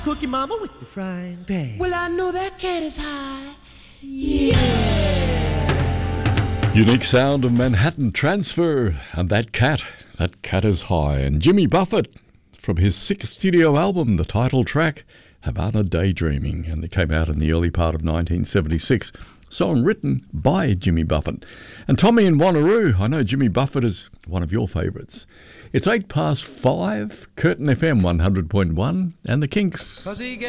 Cookie Mama with the frying pan. Well, I know that cat is high. Yeah. Unique sound of Manhattan Transfer. And that cat is high. And Jimmy Buffett, from his 6th studio album, the title track, Havana Daydreaming. And it came out in the early part of 1976. Song written by Jimmy Buffett. And Tommy in Wanneroo, I know Jimmy Buffett is one of your favourites. It's 5:08, Curtin FM 100.1 and the Kinks.